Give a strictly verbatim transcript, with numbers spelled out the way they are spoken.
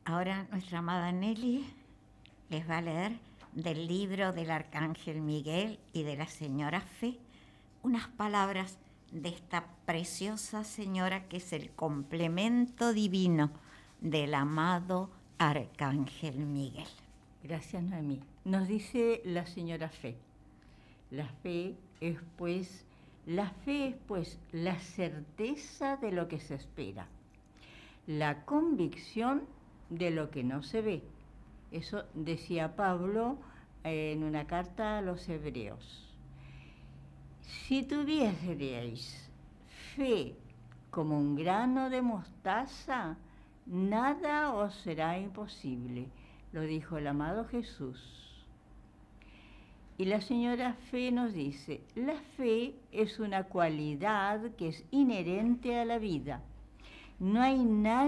Ahora nuestra amada Nelly les va a leer del libro del Arcángel Miguel y de la Señora Fe unas palabras de esta preciosa señora que es el complemento divino del amado Arcángel Miguel. Gracias, Noemí. Nos dice la Señora Fe. La fe es pues, la fe es pues la certeza de lo que se espera, la convicción de lo que no se ve. Eso decía Pablo en una carta a los hebreos. Si tuvieseis fe como un grano de mostaza, nada os será imposible, lo dijo el amado Jesús. Y la Señora Fe nos dice, la fe es una cualidad que es inherente a la vida. No hay nada